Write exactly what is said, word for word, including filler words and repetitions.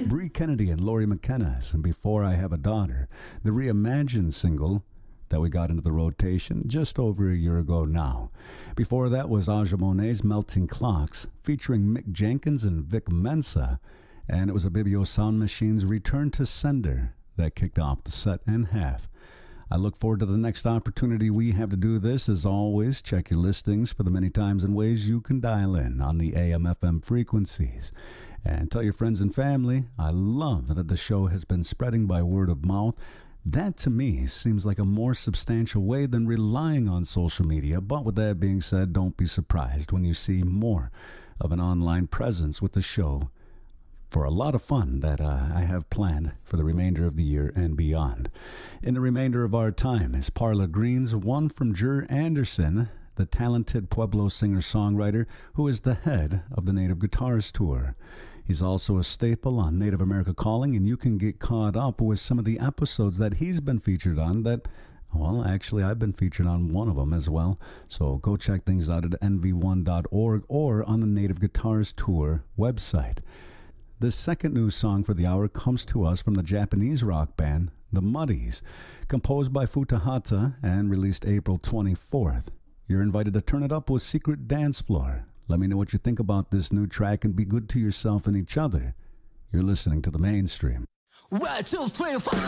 Bree Kennedy and Laurie McKenna's and Before I Have a Daughter, the reimagined single that we got into the rotation just over a year ago now. Before that was Aja Monet's Melting Clocks, featuring Mick Jenkins and Vic Mensa, and it was a Bibio Sound Machine's Return to Sender that kicked off the set and half. I look forward to the next opportunity we have to do this. As always, check your listings for the many times and ways you can dial in on the A M F M frequencies. And tell your friends and family, I love that the show has been spreading by word of mouth. That, to me, seems like a more substantial way than relying on social media. But with that being said, don't be surprised when you see more of an online presence with the show for a lot of fun that uh, I have planned for the remainder of the year and beyond. In the remainder of our time is Parla Green's One from Jer Anderson, the talented Pueblo singer-songwriter who is the head of the Native Guitars Tour. He's also a staple on Native America Calling, and you can get caught up with some of the episodes that he's been featured on that, well, actually, I've been featured on one of them as well. So go check things out at N V one dot org or on the Native Guitars Tour website. The second new song for the hour comes to us from the Japanese rock band, The Muddies, composed by Futahata and released April twenty-fourth. You're invited to turn it up with Secret Dance Floor. Let me know what you think about this new track and be good to yourself and each other. You're listening to The Mainstream. One, two, three, four.